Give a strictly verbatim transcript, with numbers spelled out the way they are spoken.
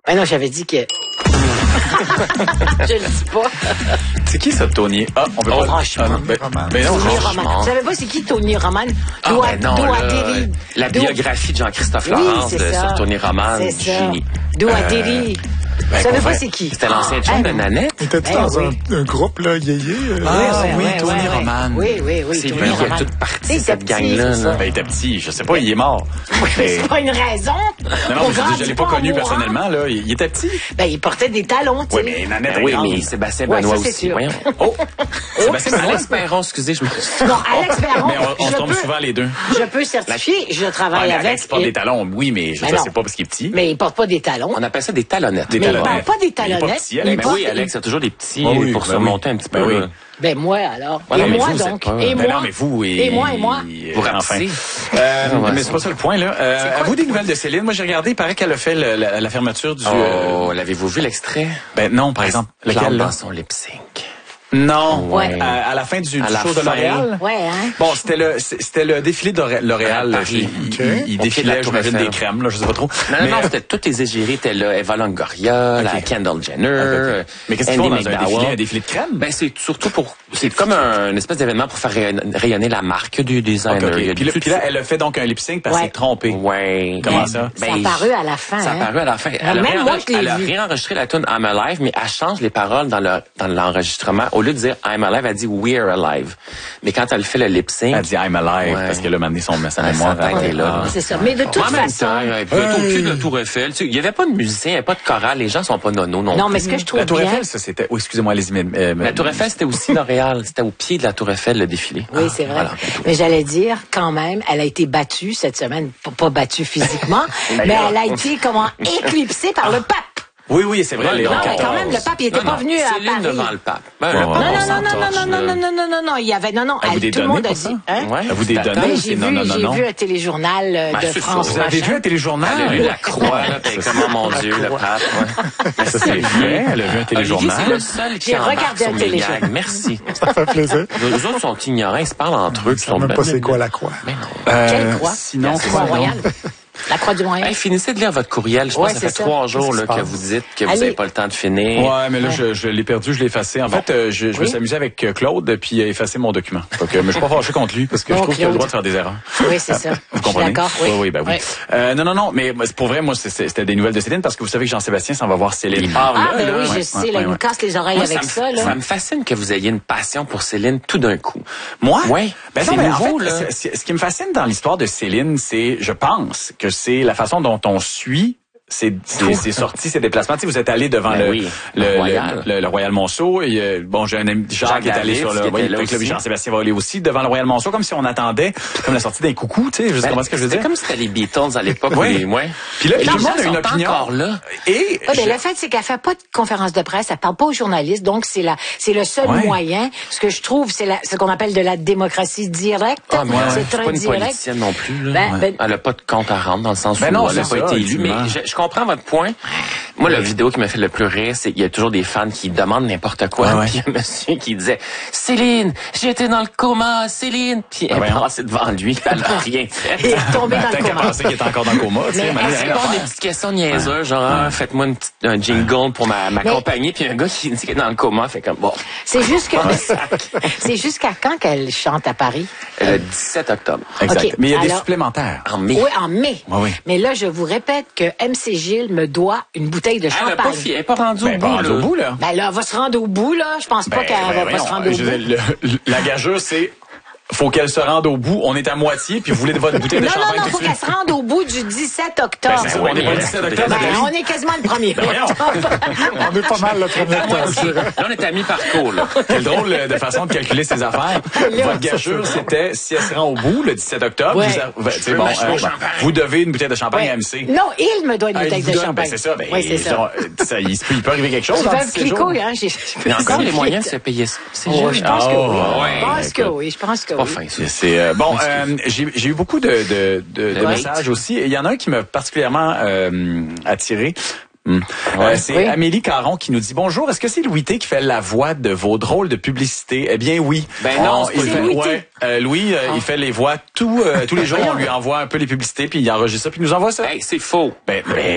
Ben non, j'avais dit que... Je le dis pas. C'est qui ça, Tony? Ah, on peut oh, pas... Franchement. Ah, ben, ben non, Tony franchement. Roman. Tu savais pas c'est qui Tony Roman? Ah, Doit, ben non, doit là, atterrir. la Doit... biographie de Jean-Christophe oui, Laurence c'est de, ça. sur Tony Roman, C'est ça. génie. Doit Euh, atterrir. Ben, Tu savais pas vrai. c'est qui? C'était l'ancien chum Ah, de Nanette. Il était Ben dans oui. un, un groupe, là, yéyé. Euh, Ah, ouais, oui, ouais, Tony ouais, Roman. Oui, oui, oui. C'est Tony lui qui a Roman. toute partie Il était cette petit, gang-là, c'est là. ça. Ben, il était petit. Je sais pas, il est mort. Mais- C'est pas une raison. Non, non, On mais je, grandit je l'ai pas en connu mourant. personnellement, là. Il, il était petit. Ben, il portait des talons, tu sais. Oui, mais Nanette, Ben oui, elle est mais grande. Sébastien Ouais, Benoît ça, c'est aussi. sûr. Voyons. Oh! Sébastien Benoît. Alex Perron, excusez, je me suis... Non, Alex Perron, Mais on, on je se tombe peux- souvent les deux. Je peux certifier, je Ah, travaille mais avec... Alex porte et- des talons, oui, mais je Ben sais non. c'est pas parce qu'il est petit. Mais il porte pas des talons. On appelle ça des talonnettes. Des Mais il talonnettes. parle pas des Il est pas talonnettes. petit, Il Alex. Ben porte- oui, Alex, il y a toujours des petits Ah oui, pour ben se remonter oui. un petit peu. Ben oui. là. Ben moi, alors. Ouais, non, et mais moi, vous, vous donc. êtes pas- Et Ben moi. non, mais vous et... Et moi, et moi. Vous enfin. rapetissez. Euh, Ouais. mais c'est pas ça le point, là. Euh, à vous des nouvelles de Céline? Moi, j'ai regardé, il paraît qu'elle a fait le- la, la fermeture du... Oh, euh, l'avez-vous vu l'extrait? ben non, par exemple. Lequel Lequel, là? dans son lip sync. Non. Ouais. À, à la fin du, À du la show de fin. L'Oréal? Ouais, hein? Bon, c'était le c'était le défilé de L'Oré- L'Oréal. À là. Paris. Il, Ok. il- il Au pied de défilait, la Tour j'imagine, Eiffel. des crèmes, là, je sais pas trop. Non, non, Mais, non, euh, c'était toutes les égéries. C'était là, Eva Longoria, la Kendall Jenner, ok. Mais qu'est-ce qu'ils font Andy dans un McDowell. défilé, un défilé de crème? Ben, c'est surtout pour, c'est comme un, une espèce d'événement pour faire rayon- rayonner la marque du designer. Ok, ok. Il y a Puis, là, tout puis là, elle a fait donc un lip sync parce qu'elle Ouais. s'est trompée. Ouais. Comment Ben, ça? Ça a paru à la fin, Ça a hein? paru à la fin. Ah, Elle a, même moi, réenregistré- je l'ai elle a vu. réenregistré la tune I'm Alive, mais elle change les paroles dans le, dans l'enregistrement. Au lieu de dire I'm Alive, elle dit We're Alive. Mais quand elle fait le lip sync. Elle dit I'm alive Ouais. parce qu'elle a mené son sa Ah, mémoire. sa tête à- est là. Ah. C'est ça. Mais de toute en même façon... temps, et puis, au pied de la Tour Eiffel, tu sais, il y avait pas de musicien, il y avait pas de chorale, les gens sont pas nono non Non, plus. mais ce que je trouve La Tour bien... Eiffel, ça, c'était... Oh, excusez-moi, allez-y. mais- euh, La Tour Eiffel, c'était aussi L'Oréal. C'était au pied de la Tour Eiffel, le défilé. Oui, c'est vrai. Voilà. Mais j'allais dire, quand même, elle a été battue cette semaine, P- pas battue physiquement, mais elle a été comment éclipsée par le pape. Oui, oui, c'est vrai. Ouais, les non, Non, mais quatorze. quand même, le pape, il était Non, pas non, venu à Céline Paris. devant le pape. Ben, Ouais, le ouais. pape, Non, on non, non, s'en non, torche, non, non, là. non, non, non, non, non, il y avait, non, non, Elle vous elle, des tout le données monde a pour dit, ça? hein? Ouais. À vous des Attends, données, Ben, c'est j'ai non, vu, non, non, j'ai non. vu un téléjournal euh, Ben, de c'est France ça. Vous avez machin. vu un téléjournal? Elle a vu la croix, là, puis comment, mon Dieu, le pape, ouais. Ça, c'est vrai. Elle a vu un Olivier, téléjournal. c'est le seul qui J'ai embarque regardé sur un mes téléjournal. gags. Merci. Ça fait plaisir. Les autres sont ignorants, ils se parlent entre eux. Je sais même pas c'est quoi la croix. Mais non. Quelle Euh, croix? Sinon, La croix quoi, non? royale. La croix du Moyen. Hey, finissez de lire votre courriel. Je pense Ouais, que ça c'est fait ça. trois jours Qu'est-ce là, qui se que passe? vous dites que vous Allez. n'avez pas le temps de finir. Ouais, mais là, je, je l'ai perdu, je l'ai effacé. En fait, euh, je, je me Oui. suis amusé avec euh, Claude, puis il a effacé mon document. Donc, euh, mais je suis pas fâché contre lui, parce que Non, je trouve qu'il a le Claude. droit de faire des erreurs. Oui, c'est ça. Vous Je suis comprenez? d'accord, oui. Oui, oui, ben oui. Oui. Euh, non, non, non, mais moi, c'est pour vrai, moi, c'est- c'est- c'était des nouvelles de Céline, parce que vous savez que Jean-Sébastien s'en va voir Céline. Il part Ah, là, ben là. oui, je Ouais, sais, ouais, là, ouais, il me ouais. casse les oreilles Moi, avec ça, ça, me, là. ça me fascine que vous ayez une passion pour Céline tout d'un coup. Moi? Ouais. Ben c'est non, mais nouveau, en fait, là. c'est- c'est- ce qui me fascine dans l'histoire de Céline, c'est, je pense, que c'est la façon dont on suit c'est c'est c'est sorti ces déplacements. Tu sais, vous êtes allé devant Ben le, oui, le, le le Royal. le, le Royal Monceau et euh, bon, j'ai un ami Jacques, Jacques qui est allé Davis sur le qui oui, était là avec le aussi. Jean-Sébastien va aller aussi devant le Royal Monceau comme si on attendait comme la sortie d'un coucou, tu sais, je sais Ben, comment ce que je veux c'était dire. comme si c'était les Beatles à l'époque. Oui. où les- ouais. Puis là, Et tout les le monde gens a une sont opinion. encore là. Et Oui, ben, je- le fait, c'est qu'elle fait pas de conférence de presse, elle parle pas aux journalistes, donc c'est la, c'est le seul Ouais. moyen. Ce que je trouve, c'est la, ce qu'on appelle de la démocratie directe. Ah, mais c'est c'est très pas une direct. politicienne non plus. Là. Ben, ben- Elle a pas de compte à rendre dans le sens Ben où non, elle n'a c'est pas ça, été élue. Mais ultimement. je, je comprends votre point. Moi, la vidéo qui m'a fait le plus rire, c'est qu'il y a toujours des fans qui demandent n'importe quoi. Ouais, ouais. Puis il y a un monsieur qui disait « Céline, j'étais dans le coma, Céline! » Puis elle Ben est voyons. passée devant lui, puis elle n'a rien fait. Il est tombé dans Tant le qu'à coma. penser qu'il est encore dans le coma, tu sais, Mais maintenant, il y a Elle rien à répond des faire. petites questions niaiseuses, genre ah, faites-moi une petite, un jingle pour ma, ma Mais- compagnie, puis un gars qui dit qu'il est dans le coma, fait comme bon. C'est juste que, c'est jusqu'à quand qu'elle chante à Paris? Le dix-sept octobre. Exact. Ok, Mais il y a des alors- supplémentaires. En mai. Oui, en mai. Oui, oui. Mais là, je vous répète que M C Gilles me doit une bouteille de Elle n'a pas, champagne. fi- elle est pas rendue Ben, au pas bout, rendu là. au bout, là. Ben là, elle va se rendre au bout, là. Je pense pas Ben, qu'elle ben, va pas voyons, se rendre au je bout. veux dire, le- le- la gageure, c'est faut qu'elle se rende au bout. On est à moitié, puis vous voulez votre bouteille de Non, non, champagne non, tout faut de qu'elle suite. se rende au bout du dix-sept octobre. Ben, c'est ça, on est pas le dix-sept octobre. Ben, Valérie. on est quasiment le premier. Ben, voyons. On est pas mal le premier temps, je dirais. Là, on est à mi-parcours, là. Quelle drôle euh, de façon de calculer ses affaires. Là, Votre gageure, c'était si elle se rend au bout le dix-sept octobre, Ouais. vous, a- vous- c'est peux bon, m'acheter euh, au champagne. vous devez une bouteille de champagne Ouais. à M C. Non, il me doit une Ah, il bouteille vous de donne, champagne. ben, c'est ça. Ben, oui, c'est ça. genre, euh, ça, il, se peut, il peut arriver quelque chose. J'ai dans fait un dix-sept petit jours. couille, hein. J'ai- Il y a encore les moyens de se payer ça. C'est Oh, juste. je pense que Oh, oui. ouais, Je pense que écoute. oui. Je pense que Pas oui. fin, ça. C'est- C'est euh, bon. euh, j'ai j'ai eu beaucoup de, de, de, de Oui. messages aussi. Et il y en a un qui m'a particulièrement euh, attiré. Hum. Ouais. Euh, c'est Oui. Amélie Caron qui nous dit bonjour. Est-ce que c'est Louis T qui fait la voix de vos drôles de publicité? Eh bien oui. Ben non, On- c'est il pas fait- Louis T. ouais, euh, Louis, euh, il fait les voix tout, euh, tous les jours. On lui envoie un peu les publicités puis il enregistre ça puis il nous envoie ça. Hey, c'est faux. Ben, ben,